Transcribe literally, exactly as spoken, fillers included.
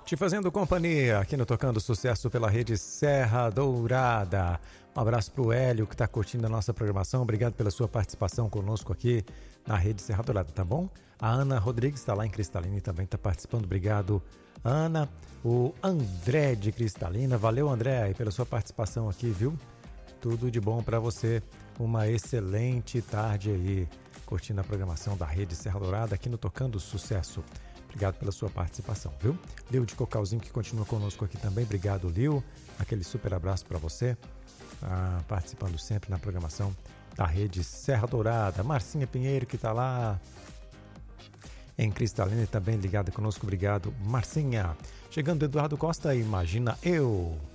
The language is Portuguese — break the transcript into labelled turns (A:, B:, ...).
A: Te fazendo companhia aqui no Tocando Sucesso pela Rede Serra Dourada. Um abraço pro Hélio que está curtindo a nossa programação. Obrigado pela sua participação conosco aqui na Rede Serra Dourada, tá bom? A Ana Rodrigues está lá em Cristalina e também está participando. Obrigado, Ana. O André de Cristalina. Valeu, André, aí pela sua participação aqui, viu? Tudo de bom para você. Uma excelente tarde aí, curtindo a programação da Rede Serra Dourada aqui no Tocando Sucesso. Obrigado pela sua participação, viu? Lil de Cocalzinho que continua conosco aqui também. Obrigado, Lil. Aquele super abraço para você. Ah, participando sempre na programação da Rede Serra Dourada. Marcinha Pinheiro que está lá em Cristalina também ligada conosco. Obrigado, Marcinha. Chegando Eduardo Costa, imagina eu.